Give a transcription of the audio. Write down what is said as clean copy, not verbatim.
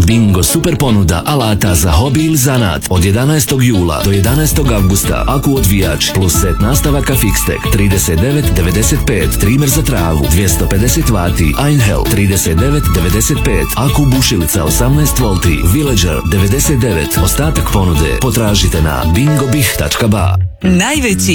Bingo super ponuda alata za hobi ili zanat od 11. jula do 11. avgusta. Aku odvijač plus set nastavaka Fixtech 39,95, trimer za travu 250 vati, Einhell 39,95, aku bušilica 18 volti, Villager 99. Ostatak ponude potražite na bingobih.ba. Najveći